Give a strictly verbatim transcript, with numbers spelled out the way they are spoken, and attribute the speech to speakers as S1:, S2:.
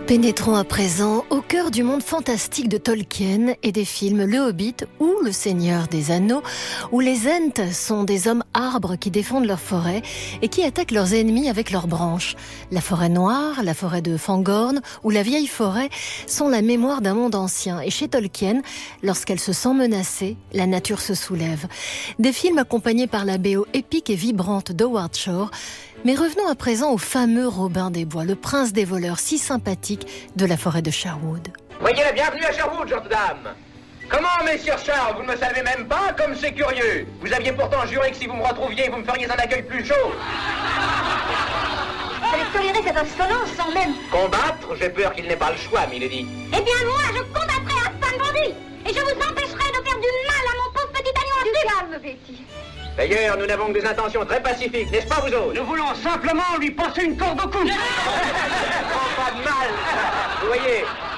S1: Pénétrons à présent au cœur du monde fantastique de Tolkien et des films Le Hobbit ou Le Seigneur des Anneaux, où les Ents sont des hommes arbres qui défendent leur forêt et qui attaquent leurs ennemis avec leurs branches. La forêt noire, la forêt de Fangorn ou la vieille forêt sont la mémoire d'un monde ancien. Et chez Tolkien, lorsqu'elle se sent menacée, la nature se soulève. Des films accompagnés par la B O épique et vibrante d'Howard Shore. Mais revenons à présent au fameux Robin des Bois, le prince des voleurs si sympathique de la forêt de Sherwood.
S2: Voyez la bienvenue à Sherwood, gentes dames. Comment, messieurs Charles, vous ne me savez même pas? Comme c'est curieux. Vous aviez pourtant juré que si vous me retrouviez, vous me feriez un accueil plus chaud.
S3: Vous allez tolérer cette insolence sans même...
S2: Combattre? J'ai peur qu'il n'ait pas le choix, milady.
S3: Eh bien moi, je combattrai à Stan bandit. Et je vous empêcherai de faire du mal à mon pauvre petit agneau. Du calme, Betty.
S2: D'ailleurs, nous n'avons que des intentions très pacifiques, n'est-ce pas, vous autres?
S4: Nous voulons simplement lui passer une corde au cou.
S2: Prends pas de mal. Vous voyez,